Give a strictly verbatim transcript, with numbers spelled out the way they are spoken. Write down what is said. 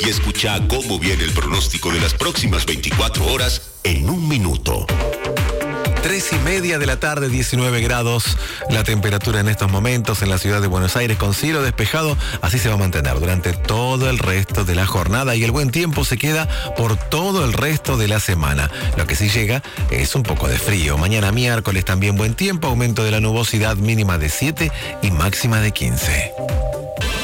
escucha cómo viene el pronóstico de las próximas veinticuatro horas en un minuto. Tres y media de la tarde, diecinueve grados, la temperatura en estos momentos en la ciudad de Buenos Aires con cielo despejado, así se va a mantener durante todo el resto de la jornada y el buen tiempo se queda por todo el resto de la semana. Lo que sí llega es un poco de frío. Mañana miércoles también buen tiempo, aumento de la nubosidad mínima de siete y máxima de quince.